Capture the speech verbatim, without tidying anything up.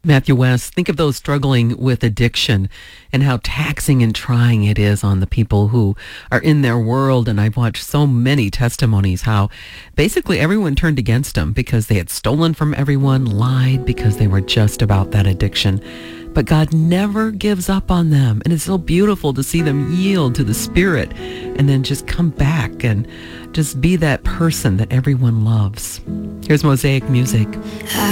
Matthew West, think of those struggling with addiction and how taxing and trying it is on the people who are in their world. And I've watched so many testimonies how basically everyone turned against them because they had stolen from everyone, lied because they were just about that addiction. But God never gives up on them. And it's so beautiful to see them yield to the Spirit and then just come back and just be that person that everyone loves. Here's Mosaic Music.